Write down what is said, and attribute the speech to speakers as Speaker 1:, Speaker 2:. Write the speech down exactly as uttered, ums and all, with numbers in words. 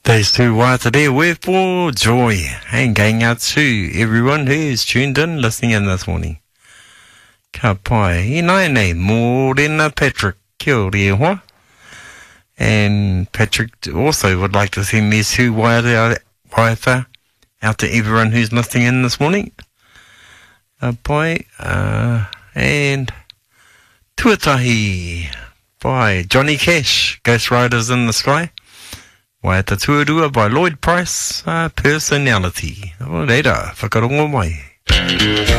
Speaker 1: Days to wata there, wherefore joy, and going out to everyone who is tuned in, listening in this morning. Ka pai, i nai nei, mōrena Patrick, kia ora e hoa. And Patrick also would like to send these two waiata out to everyone who's listening in this morning. Ka pai, uh, and tuatahi by Johnny Cash, Ghost Riders in the Sky. Waiata tuarua by Lloyd Price, uh, Personality. O reira, whakarongo mai.